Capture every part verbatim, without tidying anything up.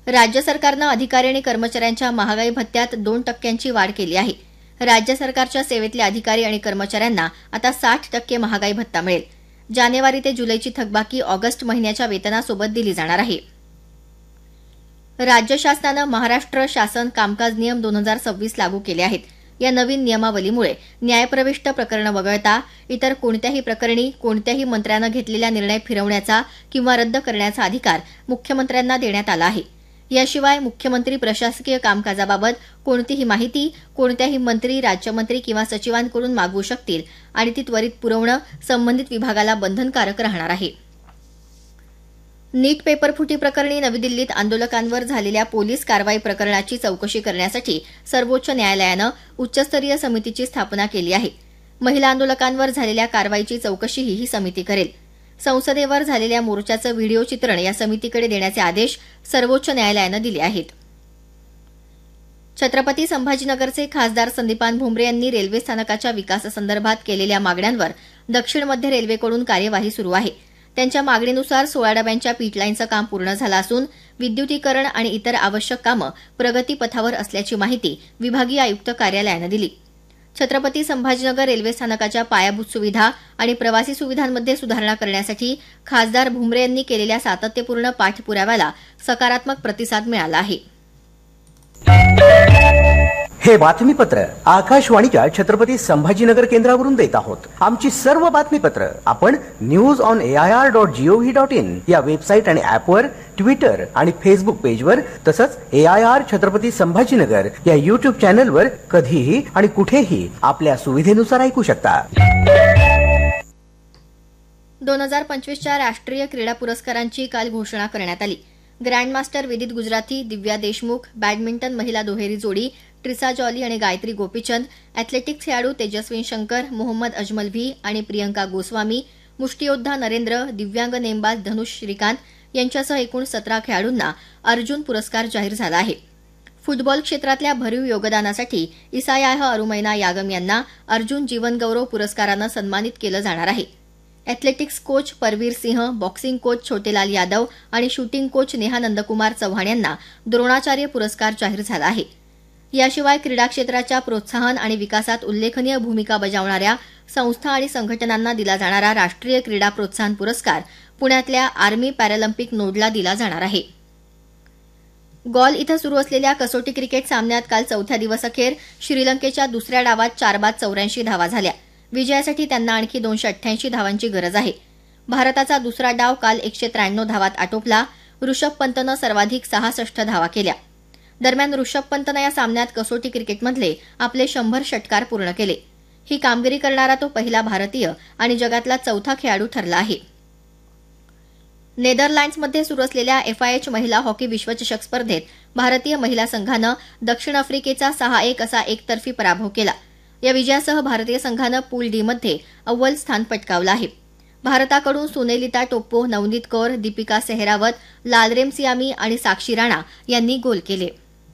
राज्य सरकारनं अधिकारी आणि कर्मचाऱ्यांच्या महागाई भत्त्यात दोन टक्क्यांची वाढ केली आहे. राज्य सरकारच्या सेवेतल्या अधिकारी आणि कर्मचाऱ्यांना आता साठ टक्के महागाई भत्ता मिळेल. जानेवारी ते जुलैची थकबाकी ऑगस्ट महिन्याच्या वेतनासोबत दिली जाणार आहे. राज्य शासनानं महाराष्ट्र शासन कामकाज नियम दोन हजार सव्वीस लागू केले आहेत. या नवीन नियमावलीमुळे न्यायप्रविष्ट प्रकरणं वगळता इतर कोणत्याही प्रकरणी कोणत्याही मंत्र्यानं घेतलेला निर्णय फिरवण्याचा किंवा रद्द करण्याचा अधिकार मुख्यमंत्र्यांना देण्यात आला आहे. याशिवाय मुख्यमंत्री प्रशासकीय कामकाजाबाबत कोणतीही माहिती कोणत्याही मंत्री, राज्यमंत्री किंवा सचिवांकडून मागवू शकतील आणि ती त्वरित पुरवणं संबंधित विभागाला बंधनकारक राहणार आहे. नीट पेपरफुटी प्रकरणी नवी दिल्लीत आंदोलकांवर झालेल्या पोलीस कारवाई प्रकरणाची चौकशी करण्यासाठी सर्वोच्च न्यायालयानं उच्चस्तरीय समितीची स्थापना केली आहे. महिला आंदोलकांवर झालेल्या कारवाईची चौकशीही ही समिती करेल. संसदेवर झालेल्या मोर्चाचं व्हिडिओ चित्रण या समितीकडे देण्याचे आदेश सर्वोच्च न्यायालयानं दिले आहेत. छत्रपती संभाजीनगरचे खासदार संदीपान भुमरे यांनी रेल्वे स्थानकाच्या विकासासंदर्भात केलेल्या मागण्यांवर दक्षिण मध्य रेल्वेकडून कार्यवाही सुरू आहे. त्यांच्या मागणीनुसार सोळा डब्यांच्या पीटलाईनचं काम पूर्ण झालं असून विद्युतीकरण आणि इतर आवश्यक कामं प्रगतीपथावर असल्याची माहिती विभागीय आयुक्त कार्यालयानं दिली. छत्रपती संभाजीनगर रेल्वे स्थानकाच्या पायाभूत सुविधा आणि प्रवासी सुविधांमध्ये सुधारणा करण्यासाठी खासदार भुमरे यांनी केलेल्या सातत्यपूर्ण पाठपुराव्याला सकारात्मक प्रतिसाद मिळाला आहे. हे बातमीपत्र आकाशवाणीच्या छत्रपती संभाजीनगर केंद्रावरून देत आहोत. आमची सर्व बातमीपत्र आपण news on AIR dot G O V dot in या वेबसाईट आणि ऍपवर, ट्विटर आणि फेसबुक पेजवर तसंच एआयआर छत्रपती संभाजीनगर या युट्यूब चॅनलवर कधीही आणि कुठेही आपल्या सुविधेनुसार ऐकू शकता. दोन हजार पंचवीसच्या राष्ट्रीय क्रीडा पुरस्कारांची काल घोषणा करण्यात आली. ग्रँडमास्टर विदित गुजराथी, दिव्या देशमुख, बॅडमिंटन महिला दुहेरी जोडी ट्रिसा जॉली आणि गायत्री गोपीचंद, अॅथलेटिक्स खेळाडू तेजस्विन शंकर, मोहम्मद अजमल व्ही आणि प्रियंका गोस्वामी, मुष्टियोद्धा नरेंद्र, दिव्यांग नेमबाज धनुष श्रीकांत यांच्यासह एकूण सतरा खेळाडूंना अर्जुन पुरस्कार जाहीर झाला आहे. फुटबॉल क्षेत्रातल्या भरीव योगदानासाठी इसायाह अरुमैना यागम यांना अर्जुन जीवनगौरव पुरस्कारानं सन्मानित केलं जाणार आहे. अॅथलेटिक्स कोच परवीर सिंह, बॉक्सिंग कोच छोटेलाल यादव आणि शूटिंग कोच नेहा नंदकुमार चव्हाण यांना द्रोणाचार्य पुरस्कार जाहीर झाला आहे. याशिवाय क्रीडा क्षेत्राच्या प्रोत्साहन आणि विकासात उल्लेखनीय भूमिका बजावणाऱ्या संस्था आणि संघटनांना दिला जाणारा राष्ट्रीय क्रीडा प्रोत्साहन पुरस्कार पुण्यातल्या आर्मी पॅरालिम्पिक नोडला दिला जाणार आहे. गॉल इथं सुरू असलेल्या कसोटी क्रिकेट सामन्यात काल चौथ्या दिवसअखेर श्रीलंकेच्या दुसऱ्या डावात चार बाद चौऱ्याऐंशी धावा झाल्या. विजयासाठी त्यांना आणखी दोनशे अठ्ठ्याऐंशी धावांची गरज आहे. भारताचा दुसरा डाव काल एकशे त्र्याण्णव धावात आटोपला. ऋषभ पंतनं सर्वाधिक सहासष्ट धावा केल्या. दरम्यान ऋषभ पंतनं या सामन्यात कसोटी क्रिकेटमधले आपले शंभर षटकार पूर्ण केले. ही कामगिरी करणारा तो पहिला भारतीय आणि जगातला चौथा खेळाडू ठरला आहे. नेदरलँड्समध्ये सुरू असलेल्या एफआयएच महिला हॉकी विश्वचषक स्पर्धेत भारतीय महिला संघानं दक्षिण आफ्रिकेचा सहा एक असा एकतर्फी पराभव केला. या विजयासह भारतीय संघानं पूल डी मध्ये अव्वल स्थान पटकावलं आहे. भारताकडून सुनेलिता टोप्पो, नवनीत कौर, दीपिका सेहरावत, लालरेम सियामी आणि साक्षी राणा यांनी गोल केले.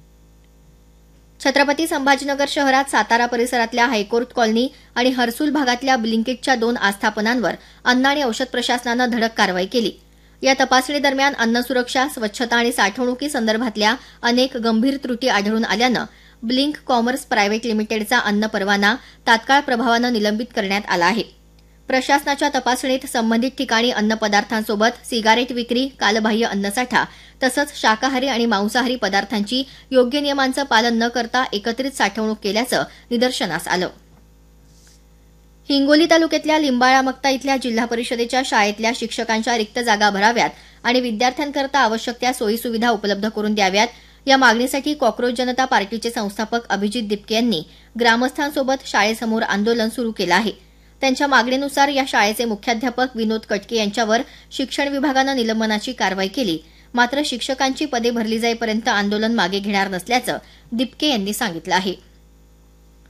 छत्रपती संभाजीनगर शहरात सातारा परिसरातल्या हायकोर्ट कॉलनी आणि हर्सुल भागातल्या ब्लिंकिटच्या दोन आस्थापनांवर अन्न आणि औषध प्रशासनानं धडक कारवाई केली. या तपासणीदरम्यान अन्न सुरक्षा, स्वच्छता आणि साठवणुकी संदर्भातल्या अनेक गंभीर त्रुटी आढळून आल्यानं ब्लिंक कॉमर्स प्रायव्हेट लिमिटेडचा अन्न परवाना तात्काळ प्रभावानं निलंबित करण्यात आला आहे. प्रशासनाच्या तपासणीत संबंधित ठिकाणी अन्नपदार्थांसोबत सिगारेट विक्री, कालबाह्य अन्नसाठा तसंच शाकाहारी आणि मांसाहारी पदार्थांची योग्य नियमांचं पालन न करता एकत्रित साठवणूक केल्याचं निदर्शनास आलं. हिंगोली तालुक्यातल्या लिंबाळा मक्ता इथल्या जिल्हा परिषदेच्या शाळेतल्या शिक्षकांच्या रिक्त जागा भराव्यात आणि विद्यार्थ्यांकरता आवश्यक त्या सोयीसुविधा उपलब्ध करून द्याव्यात या मागणीसाठी कॉक्रोच जनता पार्टीचे संस्थापक अभिजित दिपके यांनी ग्रामस्थांसोबत शाळेसमोर आंदोलन सुरू केलं आहे. त्यांच्या मागणीनुसार या शाळेचे मुख्याध्यापक विनोद कटके यांच्यावर शिक्षण विभागानं निलंबनाची कारवाई केली. मात्र शिक्षकांची पदे भरली जाईपर्यंत आंदोलन मागे घेणार नसल्याचं दिपके यांनी सांगितलं आहे.